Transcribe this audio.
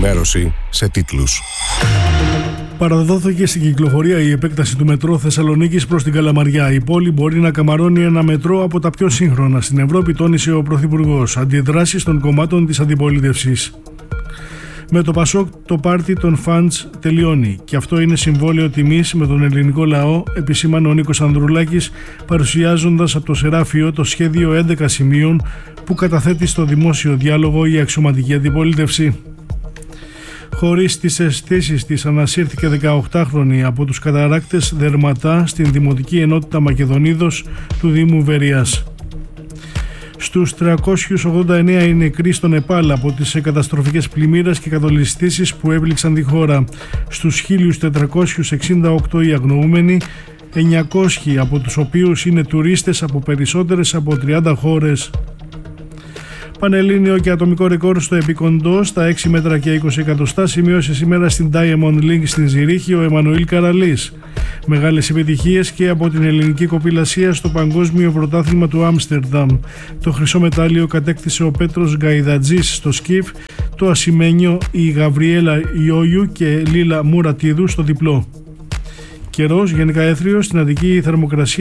ενημέρωση σε τίτλους. Παραδόθηκε στην κυκλοφορία η επέκταση του μετρό Θεσσαλονίκης προς την Καλαμαριά. Η πόλη μπορεί να καμαρώνει ένα μετρό από τα πιο σύγχρονα στην Ευρώπη, τόνισε ο Πρωθυπουργός. Αντιδράσεις των κομμάτων της αντιπολίτευσης. Με το Πασόκ το πάρτι των φαντς τελειώνει και αυτό είναι συμβόλαιο τιμής με τον ελληνικό λαό, επισήμανε ο Νίκος Ανδρουλάκης, παρουσιάζοντας από το Σεράφιο το σχέδιο 11 σημείων που καταθέτει στο δημόσιο διάλογο η αξιωματική αντιπολίτευση. Χωρίς τις αισθήσεις της ανασύρθηκε 18χρονη από τους καταράκτες Δερματά στην Δημοτική Ενότητα Μακεδονίδος του Δήμου Βερίας. Στους 389 οι νεκροί στο Νεπάλ από τις καταστροφικές πλημμύρες και κατολιστήσεις που έπληξαν τη χώρα. Στους 1.468 οι αγνοούμενοι, 900 από τους οποίους είναι τουρίστες από περισσότερες από 30 χώρες. Πανελλήνιο και ατομικό ρεκόρ στο επικοντό στα 6 μέτρα και 20 εκατοστά σημείωσε σήμερα στην Diamond League στην Ζηρίχη ο Εμμανουήλ Καραλής. Μεγάλες επιτυχίες και από την ελληνική κοπηλασία στο Παγκόσμιο Πρωτάθλημα του Άμστερνταμ. Το χρυσό μετάλλιο κατέκτησε ο Πέτρος Γκαϊδατζής στο σκιφ, το ασημένιο η Γαβριέλα Ιόγιου και Λίλα Μουρατίδου στο διπλό. Καιρός γενικά έθριος, στην Αττική η θερμοκρασία